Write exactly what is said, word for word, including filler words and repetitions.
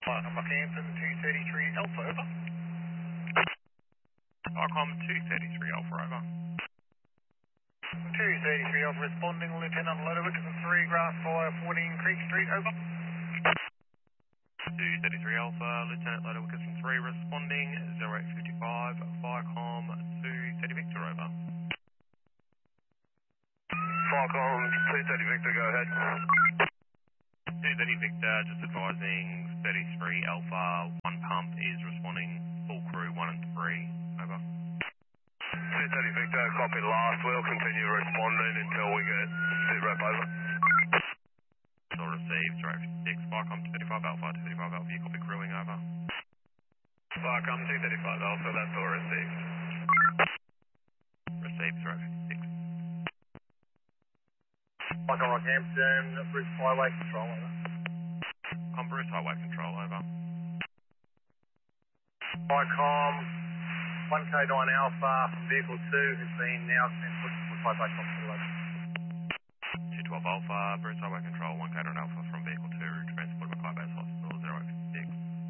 Welcome, Rockhampton, two thirty-three Alpha, over. Arcom two thirty-three Alpha, over. two thirty-three Alpha responding, Lieutenant Ludovic, three Grass Fire, fourteen Creek Street, over. two thirty-three Alpha, Lieutenant Ludovic from three responding, zero eight five five, Viacom two thirty Victor, over. Viacom two thirty Victor, go ahead. two thirty Victor, just advising thirty-three Alpha, one pump is responding, full crew one and three, over. two thirty Victor, copy last, we'll continue responding until we get sit rep over. Still received, zero eight six, Viacom two thirty-five Alpha, two thirty-five Alpha, you copy crewing, over. Viacom two thirty-five Alpha, that's all received. Received, zero eight six. Viacom Rockhampton, Bruce Highway Control, over. On Bruce Highway Control, over. Viacom one K nine Alpha, vehicle two has been now sent to Woodside Lake Hospital, over. two twelve Alpha, Bruce Highway Control, one K Alpha from vehicle two, transport.